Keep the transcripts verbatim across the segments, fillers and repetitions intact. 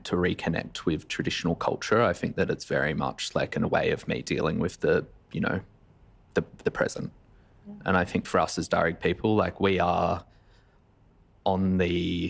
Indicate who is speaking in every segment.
Speaker 1: to reconnect with traditional culture. I think that it's very much like in a way of me dealing with the, you know, the the present. Yeah. And I think for us as Darug people, like we are on the,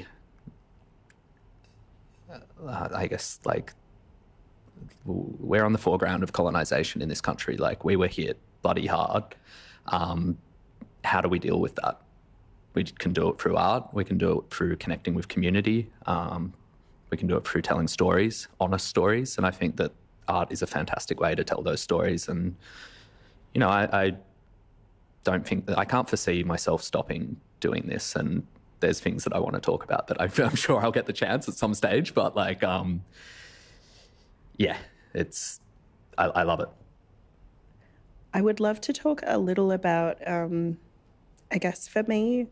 Speaker 1: uh, I guess, like we're on the foreground of colonisation in this country. Like we were hit bloody hard. Um, how do we deal with that? We can do it through art. We can do it through connecting with community. Um, we can do it through telling stories, honest stories. And I think that art is a fantastic way to tell those stories. And, you know, I, I don't think that I can't foresee myself stopping doing this. And there's things that I want to talk about that I'm sure I'll get the chance at some stage. But like, um, yeah, it's, I, I love it.
Speaker 2: I would love to talk a little about, um, I guess for me,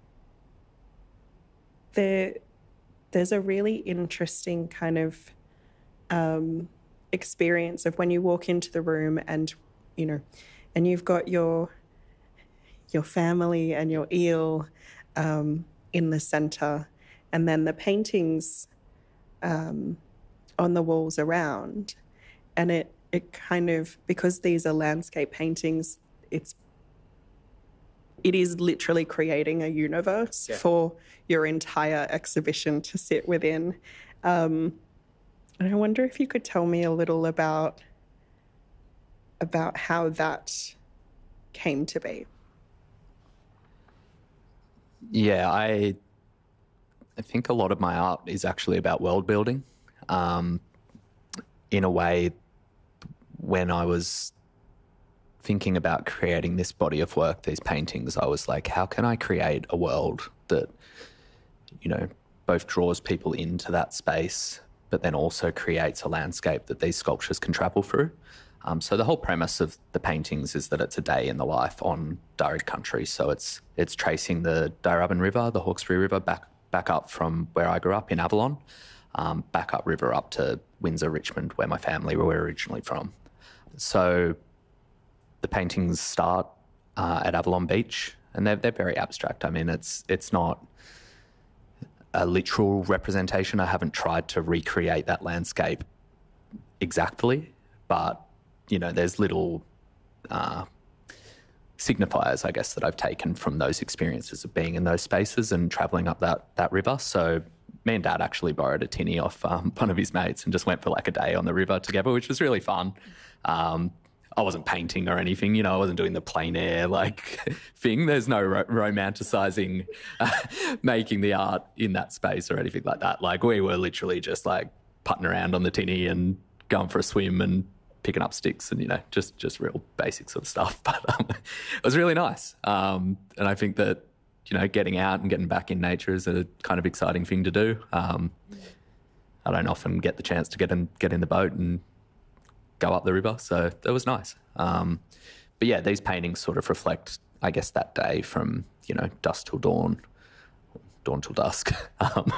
Speaker 2: there, there's a really interesting kind of um, experience of when you walk into the room and, you know, and you've got your your family and your eel um, in the centre, and then the paintings um, on the walls around, and it it kind of, because these are landscape paintings, it's it is literally creating a universe yeah. for your entire exhibition to sit within. Um, and I wonder if you could tell me a little about about how that came to be.
Speaker 1: Yeah, I I think a lot of my art is actually about world building. Um, in a way, when I was thinking about creating this body of work, these paintings, I was like, how can I create a world that, you know, both draws people into that space, but then also creates a landscape that these sculptures can travel through? Um, so the whole premise of the paintings is that it's a day in the life on Darug country. So it's it's tracing the Darebin River, the Hawkesbury River, back back up from where I grew up in Avalon, um, back up river up to Windsor, Richmond, where my family were originally from. So the paintings start uh, at Avalon Beach, and they're they're very abstract. I mean, it's it's not a literal representation. I haven't tried to recreate that landscape exactly, but you know, there's little uh, signifiers, I guess, that I've taken from those experiences of being in those spaces and travelling up that that river. So me and Dad actually borrowed a tinny off um, one of his mates and just went for like a day on the river together, which was really fun. Um, I wasn't painting or anything, you know, I wasn't doing the plein air like thing. There's no ro- romanticising uh, making the art in that space or anything like that. Like we were literally just like putting around on the tinny and going for a swim and picking up sticks and, you know, just, just real basic sort of stuff. But um, it was really nice. Um, and I think that, you know, getting out and getting back in nature is a kind of exciting thing to do. Um, I don't often get the chance to get in, get in the boat and go up the river. So that was nice. Um, but yeah, these paintings sort of reflect, I guess, that day from, you know, dusk till dawn, dawn till dusk. Um,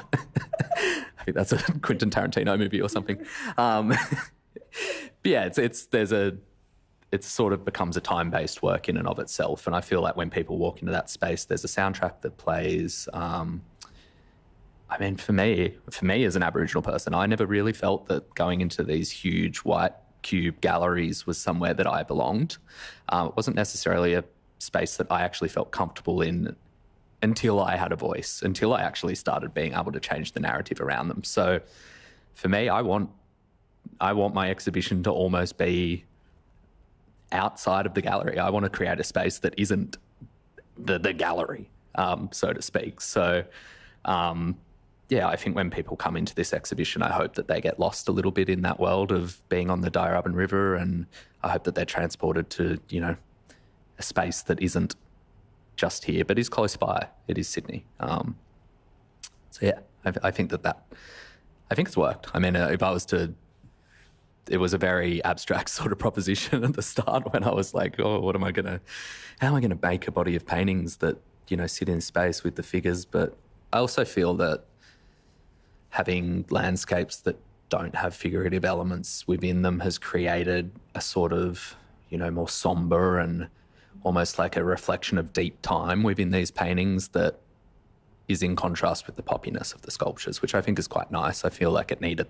Speaker 1: I think that's a Quentin Tarantino movie or something. Um, But yeah, it's it's there's a it sort of becomes a time-based work in and of itself, and I feel like when people walk into that space, there's a soundtrack that plays. Um, I mean, for me, for me as an Aboriginal person, I never really felt that going into these huge white cube galleries was somewhere that I belonged. Uh, it wasn't necessarily a space that I actually felt comfortable in until I had a voice, until I actually started being able to change the narrative around them. So, for me, I want. I want my exhibition to almost be outside of the gallery. I want to create a space that isn't the the gallery, um, so to speak. So, um, yeah, I think when people come into this exhibition, I hope that they get lost a little bit in that world of being on the Darebin River, and I hope that they're transported to, you know, a space that isn't just here, but is close by. It is Sydney. Um, so, yeah, I, I think that that, I think it's worked. I mean, uh, if I was to it was a very abstract sort of proposition at the start when I was like, oh, what am I going to, how am I going to make a body of paintings that, you know, sit in space with the figures? But I also feel that having landscapes that don't have figurative elements within them has created a sort of, you know, more sombre and almost like a reflection of deep time within these paintings that is in contrast with the poppiness of the sculptures, which I think is quite nice. I feel like it needed